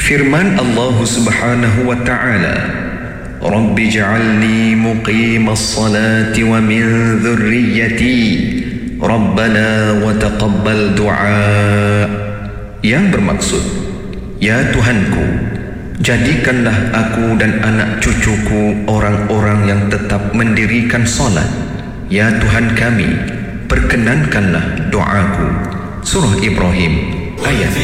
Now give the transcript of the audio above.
Firman Allah Subhanahu wa ta'ala, Rabbi ja'alni muqimas salati wa min dhurriyyati Rabbana wa taqabbal du'a. Yang bermaksud, ya Tuhanku, jadikanlah aku dan anak cucuku orang-orang yang tetap mendirikan solat. Ya Tuhan kami, perkenankanlah doaku. Surah Ibrahim ayat